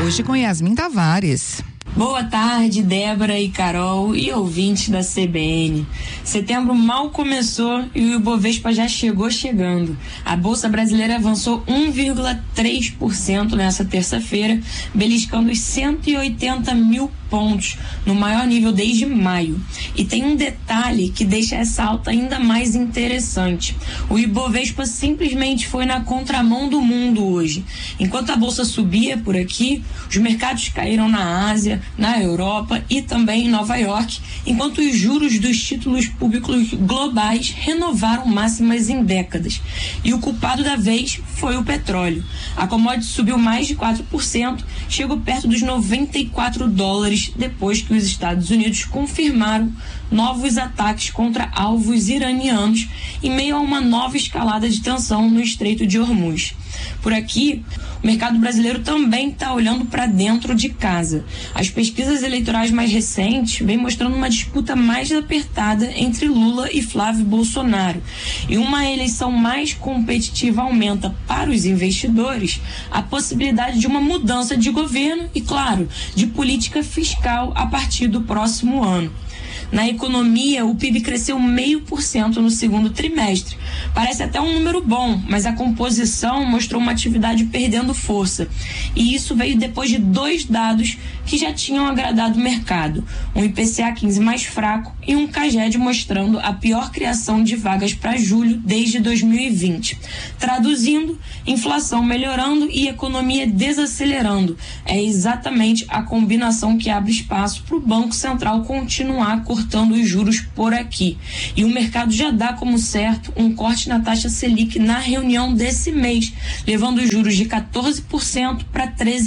hoje com Yasmin Tavares. Boa tarde, Débora e Carol e ouvintes da CBN. Setembro mal começou e o Ibovespa já chegando. A Bolsa Brasileira avançou 1,3% nessa terça-feira, beliscando os 180 mil pontos, no maior nível desde maio. E tem um detalhe que deixa essa alta ainda mais interessante. O Ibovespa simplesmente foi na contramão do mundo hoje. Enquanto a Bolsa subia por aqui, os mercados caíram na Ásia, na Europa e também em Nova York, enquanto os juros dos títulos públicos globais renovaram máximas em décadas. E o culpado da vez foi o petróleo. A commodity subiu mais de 4%, chegou perto dos $94 depois que os Estados Unidos confirmaram novos ataques contra alvos iranianos em meio a uma nova escalada de tensão no Estreito de Hormuz. Por aqui, o mercado brasileiro também está olhando para dentro de casa. As pesquisas eleitorais mais recentes vêm mostrando uma disputa mais apertada entre Lula e Flávio Bolsonaro. E uma eleição mais competitiva aumenta para os investidores a possibilidade de uma mudança de governo e, claro, de política fiscal a partir do próximo ano. Na economia, o PIB cresceu 0,5% no segundo trimestre. Parece até um número bom, mas a composição mostrou uma atividade perdendo força. E isso veio depois de dois dados que já tinham agradado o mercado. Um IPCA 15 mais fraco e um CAGED mostrando a pior criação de vagas para julho desde 2020. Traduzindo, inflação melhorando e economia desacelerando. É exatamente a combinação que abre espaço para o Banco Central continuar cortando os juros por aqui. E o mercado já dá como certo um corte na taxa Selic na reunião desse mês, levando os juros de 14% para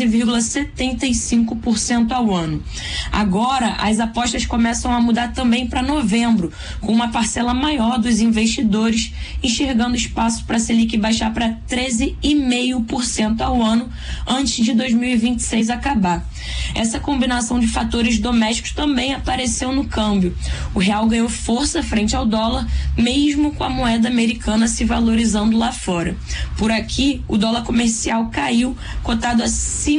13,75% ao ano. Agora, as apostas começam a mudar também para novembro, com uma parcela maior dos investidores enxergando espaço para a Selic baixar para 13,5% ao ano antes de 2026 acabar. Essa combinação de fatores domésticos também apareceu no câmbio. O real ganhou força frente ao dólar, mesmo com a moeda americana se valorizando lá fora. Por aqui, o dólar comercial caiu, cotado a R$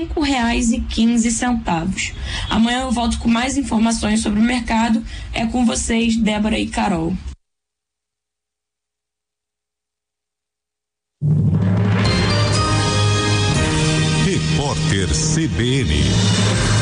5,15. Amanhã eu volto com mais informações sobre o mercado. É com vocês, Débora e Carol. Repórter CBN.